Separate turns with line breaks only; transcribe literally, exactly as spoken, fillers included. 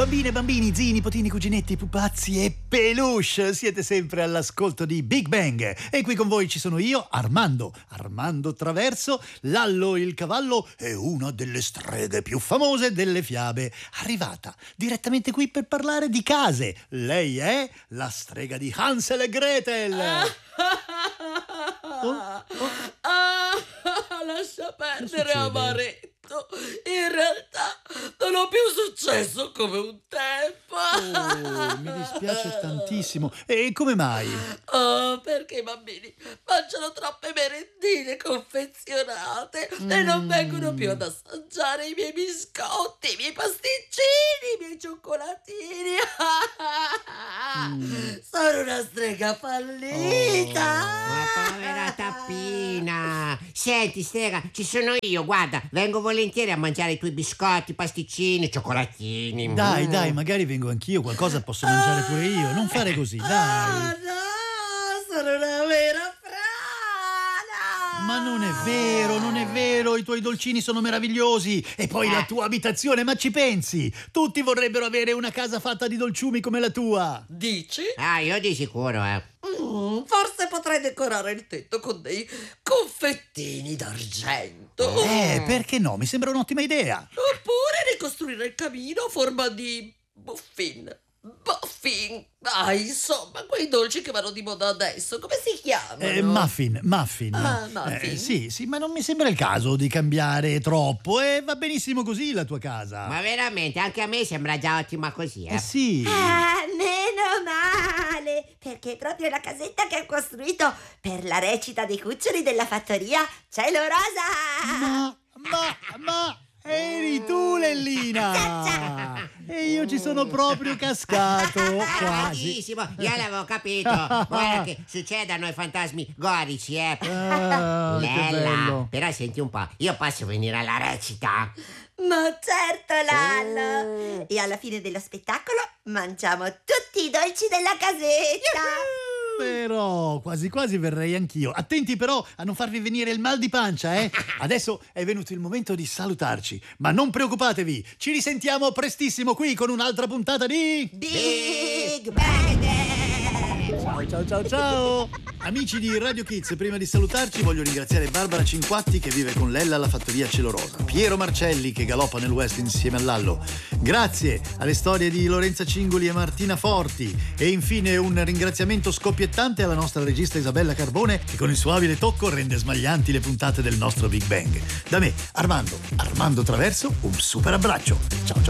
Bambine, bambini, zii, nipotini, cuginetti, pupazzi e peluche, siete sempre all'ascolto di Big Bang e qui con voi ci sono io, Armando, Armando Traverso, Lallo il cavallo e una delle streghe più famose delle fiabe, arrivata direttamente qui per parlare di case. Lei è la strega di Hansel e Gretel.
Oh, oh. Ah, lascia perdere, amaretto. In realtà non ho più successo come un tempo.
Oh, mi dispiace tantissimo. E come mai?
Oh, perché i bambini mangiano troppe merendine confezionate mm. e non vengono più ad assaggiare i miei biscotti, i miei pasticcini, i miei cioccolatini. Mm. Sono una strega fallita.
Oh, ma povera tappina. Senti, strega, ci sono io, guarda, vengo volentieri a mangiare i tuoi biscotti, pasticcini, cioccolatini.
Dai, mm. dai, magari vengo anch'io, qualcosa posso mangiare pure io. Non fare così, dai.
Ah, no, sono una vera frana.
Ma non è vero, non è vero, i tuoi dolcini sono meravigliosi. E poi eh. la tua abitazione, ma ci pensi? Tutti vorrebbero avere una casa fatta di dolciumi come la tua.
Dici?
Ah, io di sicuro, eh.
Mm, forse potrei decorare il tetto con dei confettini d'argento.
Eh, perché no? Mi sembra un'ottima idea.
Oppure ricostruire il camino a forma di muffin. Muffin. Ah, insomma, quei dolci che vanno di moda adesso, come si chiamano?
Eh, muffin, muffin.
Ah, muffin.
Eh, sì, sì, ma non mi sembra il caso di cambiare troppo e va benissimo così la tua casa.
Ma veramente, anche a me sembra già ottima così, eh?
Eh sì.
Ah, meno male, perché proprio la casetta che ho costruito per la recita dei cuccioli della fattoria Cielo Rosa.
Ma, ma, ma... eri tu, Lellina! E io ci sono proprio cascato, quasi.
Benissimo, io l'avevo capito. Guarda che succede a noi fantasmi gorici, eh.
Ah,
Bella, però senti un po', io posso venire alla recita?
Ma certo, Lallo! Oh. E alla fine dello spettacolo mangiamo tutti i dolci della casetta!
Però quasi quasi verrei anch'io. Attenti però a non farvi venire il mal di pancia, eh? Adesso è venuto il momento di salutarci, ma non preoccupatevi, ci risentiamo prestissimo qui con un'altra puntata di
Big Bang!
Ciao ciao ciao ciao! Amici di Radio Kids, prima di salutarci voglio ringraziare Barbara Cinquatti che vive con Lella alla fattoria Cielo Rosa, Piero Marcelli che galoppa nel West insieme a Lallo. Grazie alle storie di Lorenza Cingoli e Martina Forti e infine un ringraziamento scoppiettante alla nostra regista Isabella Carbone che con il suo abile tocco rende smaglianti le puntate del nostro Big Bang. Da me, Armando, Armando Traverso, un super abbraccio. Ciao ciao!